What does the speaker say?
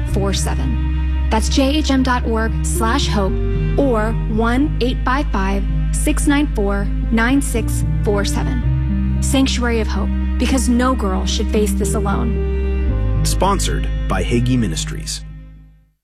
9647. That's jhm.org/hope or 1-855-694-9647. Sanctuary of Hope, because no girl should face this alone. Sponsored by Hagee Ministries.